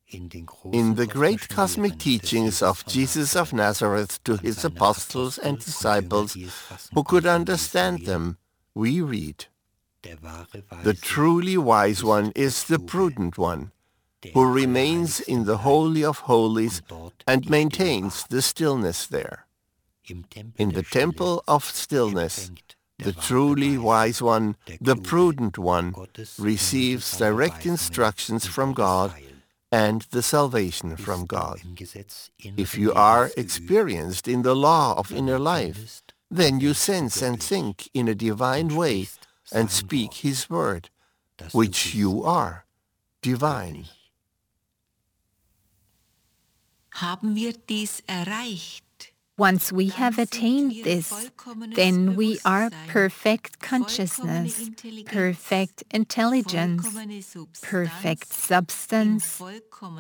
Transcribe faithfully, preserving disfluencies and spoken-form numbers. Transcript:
In the great cosmic teachings of Jesus of Nazareth to his apostles and disciples who could understand them, we read, "The truly wise one is the prudent one, who remains in the Holy of Holies and maintains the stillness there. In the temple of stillness, the truly wise one, the prudent one, receives direct instructions from God and the salvation from God. If you are experienced in the law of inner life, then you sense and think in a divine way and speak His word, which you are, divine." Haben wir dies erreicht? Once we have attained this, then we are perfect consciousness, perfect intelligence, perfect substance,